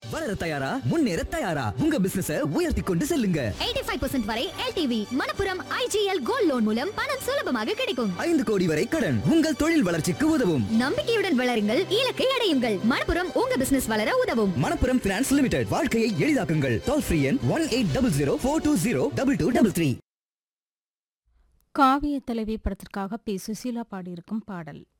வளர தயாரா, முன்னேற தயாரா, உங்க பிசினஸ உயர்த்தி கொண்டு செல்லுங்க. 85% வரை LTV Manappuram IGL gold loan மூலம் பணம் சுலபமாக கிடைக்கும். 5 கோடி வரை கடன் உங்கள் தொழில் வளர்ச்சிக்கு உதவும். நம்பிக்கையுடன் வளருங்கள், இலக்கை அடையுங்கள். மணப்புரம் உங்க பிசினஸ் வளர உதவும். மணப்புரம் பினான்ஸ் லிமிடெட், வாழ்க்கையை எளிதாக்குங்கள். டோல் ஃப்ரீ எண் 1800 420 2233. காவிய தலைவி படத்திற்காக பி. சுசீலா பாடியிருக்கும் பாடல்.